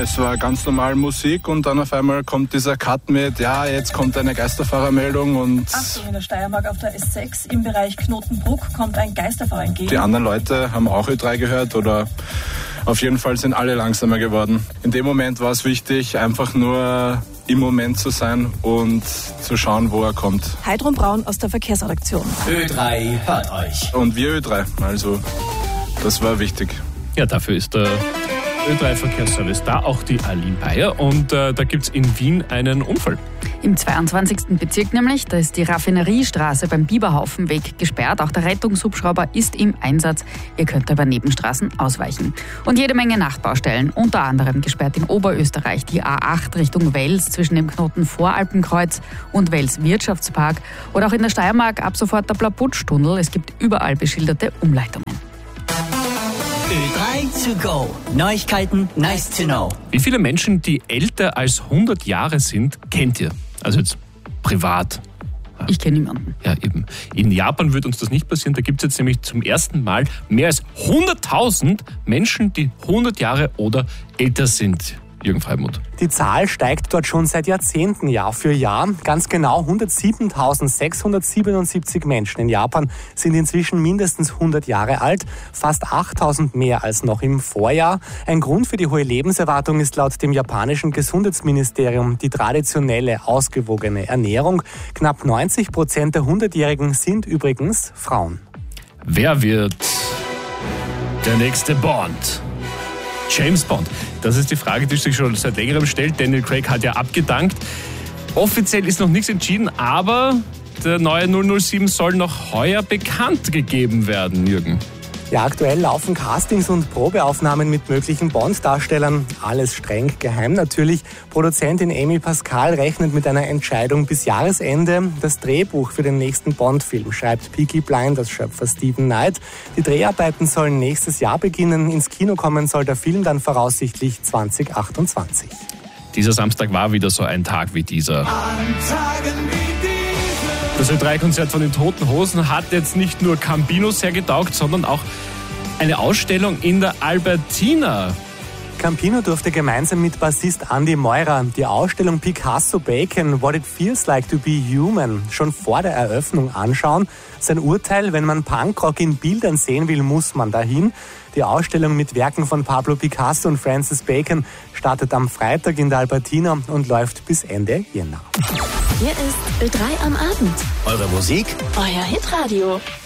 Es war ganz normal Musik und dann auf einmal kommt dieser Cut mit, ja, jetzt kommt eine Geisterfahrermeldung und... Achtung, in der Steiermark auf der S6 im Bereich Knotenbruck kommt ein Geisterfahrer entgegen. Die anderen Leute haben auch Ö3 gehört oder auf jeden Fall sind alle langsamer geworden. In dem Moment war es wichtig, einfach nur im Moment zu sein und zu schauen, wo er kommt. Heidrun Braun aus der Verkehrsredaktion. Ö3 hört euch. Und wir Ö3, also das war wichtig. Ja, dafür ist der Ö3-Verkehrsservice da, auch die Aline Bayer. Und da gibt es in Wien einen Unfall. Im 22. Bezirk nämlich, da ist die Raffineriestraße beim Biberhaufenweg gesperrt. Auch der Rettungshubschrauber ist im Einsatz. Ihr könnt über Nebenstraßen ausweichen. Und jede Menge Nachtbaustellen, unter anderem gesperrt in Oberösterreich die A8 Richtung Wels zwischen dem Knoten Voralpenkreuz und Wels Wirtschaftspark. Oder auch in der Steiermark ab sofort der Blabutsch-Tunnel. Es gibt überall beschilderte Umleitungen. Ö3 to go. Neuigkeiten, nice to know. Wie viele Menschen, die älter als 100 Jahre sind, kennt ihr? Also jetzt privat. Ich kenne niemanden. Ja, eben. In Japan wird uns das nicht passieren. Da gibt es jetzt nämlich zum ersten Mal mehr als 100.000 Menschen, die 100 Jahre oder älter sind. Jürgen Freimuth. Die Zahl steigt dort schon seit Jahrzehnten Jahr für Jahr. Ganz genau 107.677 Menschen in Japan sind inzwischen mindestens 100 Jahre alt, fast 8.000 mehr als noch im Vorjahr. Ein Grund für die hohe Lebenserwartung ist laut dem japanischen Gesundheitsministerium die traditionelle, ausgewogene Ernährung. Knapp 90% der 100-Jährigen sind übrigens Frauen. Wer wird der nächste Bond? James Bond. Das ist die Frage, die sich schon seit längerem stellt. Daniel Craig hat ja abgedankt. Offiziell ist noch nichts entschieden, aber der neue 007 soll noch heuer bekannt gegeben werden, Jürgen. Ja, aktuell laufen Castings und Probeaufnahmen mit möglichen Bond-Darstellern. Alles streng geheim natürlich. Produzentin Amy Pascal rechnet mit einer Entscheidung bis Jahresende. Das Drehbuch für den nächsten Bond-Film schreibt Peaky Blinders-Schöpfer Stephen Knight. Die Dreharbeiten sollen nächstes Jahr beginnen. Ins Kino kommen soll der Film dann voraussichtlich 2028. Dieser Samstag war wieder so ein Tag wie dieser. Das Ö3-Konzert von den Toten Hosen hat jetzt nicht nur Campino sehr getaugt, sondern auch eine Ausstellung in der Albertina. Campino durfte gemeinsam mit Bassist Andy Meurer die Ausstellung Picasso Bacon What It Feels Like to Be Human schon vor der Eröffnung anschauen. Sein Urteil, wenn man Punkrock in Bildern sehen will, muss man dahin. Die Ausstellung mit Werken von Pablo Picasso und Francis Bacon startet am Freitag in der Albertina und läuft bis Ende Jänner. Hier ist Ö3 am Abend. Eure Musik, Euer Hitradio.